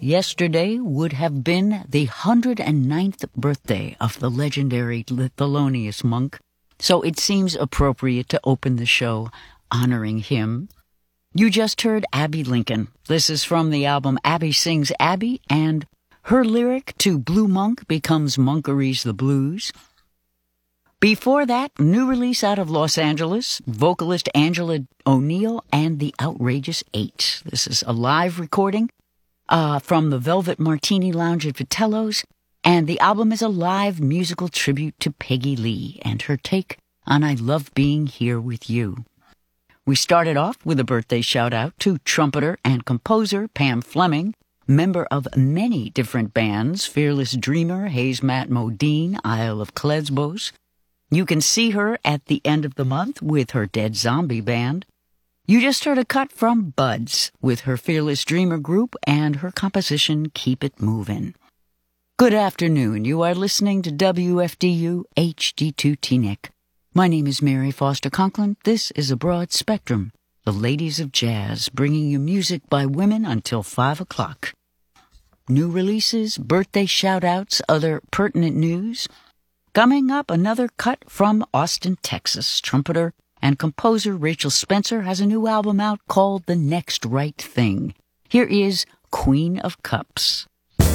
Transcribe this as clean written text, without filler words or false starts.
Yesterday would have been the 109th birthday of the legendary Thelonious Monk, so it seems appropriate to open the show honoring him. You just heard Abbey Lincoln. This is from the album Abby Sings Abby, and her lyric to Blue Monk becomes Monkery's The Blues. Before that, new release out of Los Angeles, vocalist Angela O'Neill and the Outrageous Eight. This is a live recording from the Velvet Martini Lounge at Vitello's, and the album is a live musical tribute to Peggy Lee and her take on I Love Being Here With You. We started off with a birthday shout-out to trumpeter and composer Pam Fleming, member of many different bands, Fearless Dreamer, Hazmat Modine, Isle of Klesbos. You can see her at the end of the month with her Dead Zombie band. You just heard a cut from Buds with her Fearless Dreamer group and her composition Keep It Movin'. Good afternoon. You are listening to WFDU HD2 Teaneck. My name is Mary Foster Conklin. This is A Broad Spectrum, the Ladies of Jazz, bringing you music by women until 5 o'clock. New releases, birthday shout-outs, other pertinent news. Coming up, another cut from Austin, Texas. Trumpeter and composer Rachel Spencer has a new album out called The Next Right Thing. Here is Queen of Cups.